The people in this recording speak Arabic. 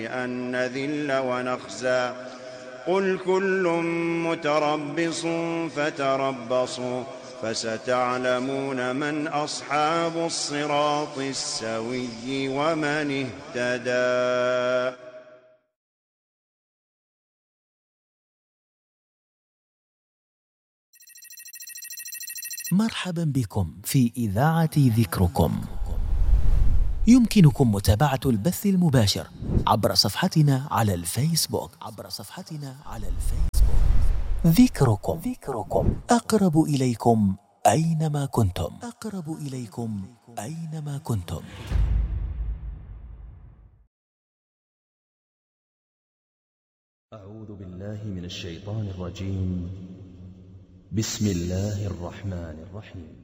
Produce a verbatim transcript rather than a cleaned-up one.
أن نذل ونخزى قل كل متربص فتربصوا فستعلمون من أصحاب الصراط السوي ومن اهتدى. مرحبا بكم في إذاعة ذكركم. يمكنكم متابعة البث المباشر عبر صفحتنا على الفيسبوك عبر صفحتنا على الفيسبوك ذكركم. ذكركم أقرب إليكم أينما كنتم. أقرب إليكم أينما كنتم. أعوذ بالله من الشيطان الرجيم. بسم الله الرحمن الرحيم.